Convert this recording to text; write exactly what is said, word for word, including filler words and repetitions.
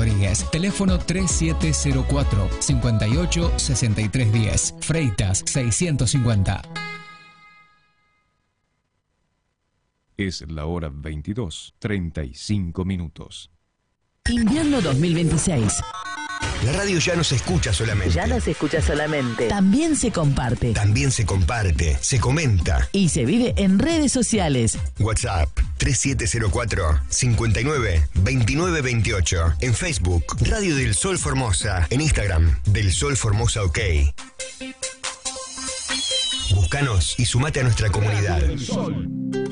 Rodríguez. Teléfono tres siete cero cuatro, cinco ocho, seis tres uno cero. Freitas seiscientos cincuenta. Es la hora veintidós, treinta y cinco minutos. Invierno dos mil veintiséis. La radio ya no se escucha solamente. Ya no se escucha solamente. También se comparte. También se comparte, se comenta. Y se vive en redes sociales. WhatsApp tres siete cero cuatro, cinco nueve, veintinueve veintiocho. En Facebook, Radio del Sol Formosa. En Instagram, Del Sol Formosa OK. Búscanos y sumate a nuestra comunidad. Radio del Sol.